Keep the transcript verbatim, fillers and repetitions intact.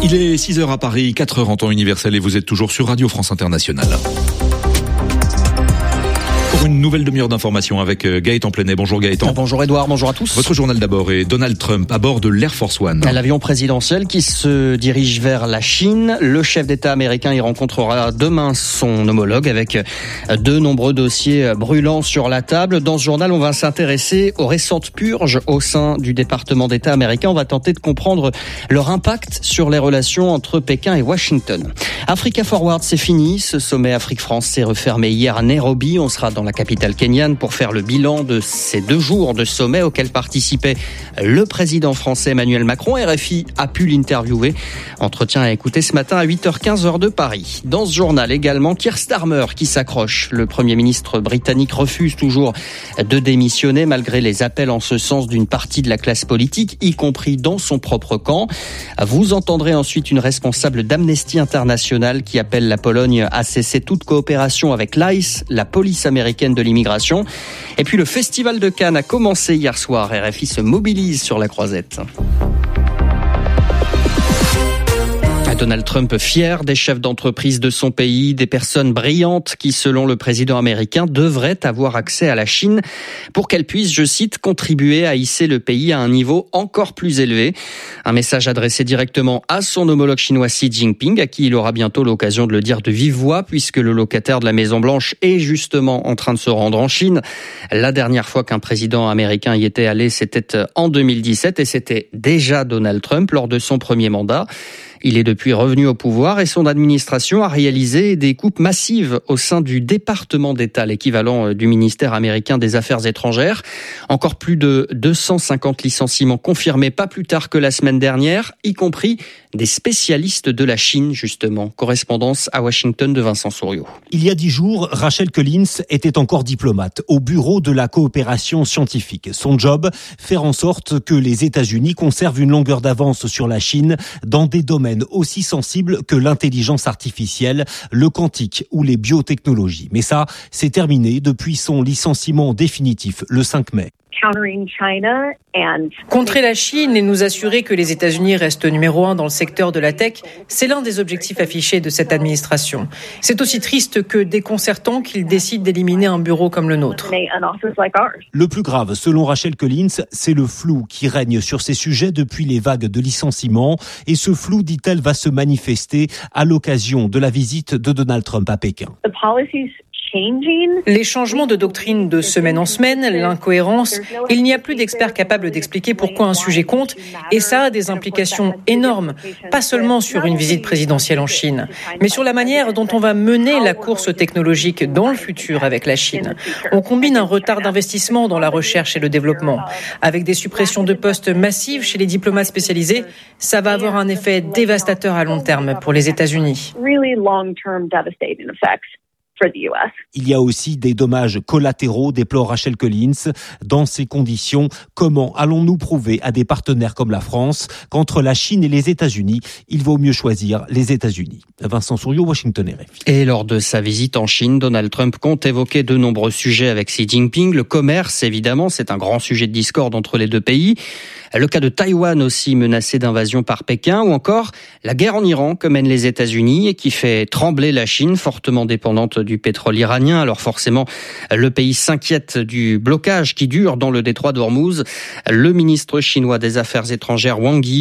Il est six heures à Paris, quatre heures en temps universel et vous êtes toujours sur Radio France Internationale. Pour une nouvelle demi-heure d'information avec Gaëtan Plenet. Bonjour Gaëtan. Bonjour Edouard, bonjour à tous. Votre journal d'abord est Donald Trump à bord de l'Air Force One. L'avion présidentiel qui se dirige vers la Chine. Le chef d'État américain y rencontrera demain son homologue avec de nombreux dossiers brûlants sur la table. Dans ce journal, on va s'intéresser aux récentes purges au sein du département d'État américain. On va tenter de comprendre leur impact sur les relations entre Pékin et Washington. Africa Forward, c'est fini. Ce sommet Afrique-France s'est refermé hier à Nairobi. On sera dans la capitale kenyane pour faire le bilan de ces deux jours de sommet auxquels participait le président français Emmanuel Macron. R F I a pu l'interviewer. Entretien à écouter ce matin à huit heures quinze heure de Paris. Dans ce journal également, Keir Starmer qui s'accroche. Le Premier ministre britannique refuse toujours de démissionner malgré les appels en ce sens d'une partie de la classe politique, y compris dans son propre camp. Vous entendrez ensuite une responsable d'Amnesty International qui appelle la Pologne à cesser toute coopération avec l'I C E, la police américaine de l'immigration. Et puis le Festival de Cannes a commencé hier soir. R F I se mobilise sur la croisette. Donald Trump fier des chefs d'entreprise de son pays, des personnes brillantes qui, selon le président américain, devraient avoir accès à la Chine pour qu'elle puisse, je cite, contribuer à hisser le pays à un niveau encore plus élevé. Un message adressé directement à son homologue chinois Xi Jinping, à qui il aura bientôt l'occasion de le dire de vive voix, puisque le locataire de la Maison-Blanche est justement en train de se rendre en Chine. La dernière fois qu'un président américain y était allé, c'était en deux mille dix-sept et c'était déjà Donald Trump lors de son premier mandat. Il est depuis revenu au pouvoir et son administration a réalisé des coupes massives au sein du département d'État, l'équivalent du ministère américain des Affaires étrangères. Encore plus de deux cent cinquante licenciements confirmés pas plus tard que la semaine dernière, y compris des spécialistes de la Chine, justement. Correspondance à Washington de Vincent Souriau. Il y a dix jours, Rachel Collins était encore diplomate au bureau de la coopération scientifique. Son job, faire en sorte que les États-Unis conservent une longueur d'avance sur la Chine dans des domaines aussi sensibles que l'intelligence artificielle, le quantique ou les biotechnologies. Mais ça, c'est terminé depuis son licenciement définitif le cinq mai. Contrer la Chine et nous assurer que les États-Unis restent numéro un dans le secteur de la tech, c'est l'un des objectifs affichés de cette administration. C'est aussi triste que déconcertant qu'ils décident d'éliminer un bureau comme le nôtre. Le plus grave, selon Rachel Collins, c'est le flou qui règne sur ces sujets depuis les vagues de licenciements. Et ce flou, dit-elle, va se manifester à l'occasion de la visite de Donald Trump à Pékin. Les changements de doctrine de semaine en semaine, l'incohérence, il n'y a plus d'experts capables d'expliquer pourquoi un sujet compte et ça a des implications énormes, pas seulement sur une visite présidentielle en Chine, mais sur la manière dont on va mener la course technologique dans le futur avec la Chine. On combine un retard d'investissement dans la recherche et le développement. Avec des suppressions de postes massives chez les diplomates spécialisés, ça va avoir un effet dévastateur à long terme pour les États-Unis. Il y a aussi des dommages collatéraux, déplore Rachel Collins. Dans ces conditions, comment allons-nous prouver à des partenaires comme la France qu'entre la Chine et les États-Unis, il vaut mieux choisir les États-Unis? Vincent Souriau, Washington R F I. Et lors de sa visite en Chine, Donald Trump compte évoquer de nombreux sujets avec Xi Jinping. Le commerce, évidemment, c'est un grand sujet de discorde entre les deux pays. Le cas de Taïwan aussi menacé d'invasion par Pékin ou encore la guerre en Iran que mènent les États-Unis et qui fait trembler la Chine, fortement dépendante du pétrole iranien. Alors forcément, le pays s'inquiète du blocage qui dure dans le détroit d'Ormuz. Le ministre chinois des Affaires étrangères Wang Yi